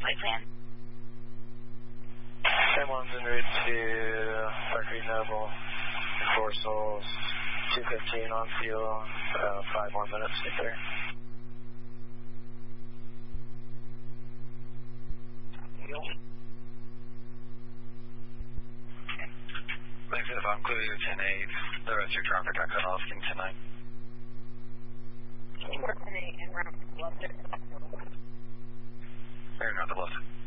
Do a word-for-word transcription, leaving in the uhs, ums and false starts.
flight plan. ten one's en route to Mercury Noble, four souls, two fifteen on fuel, uh, five more minutes to get there. Thanks, if I'm clear to ten eight, the rest of your traffic I cut off, King ten nine. ten eight and round left. Fair enough, the left.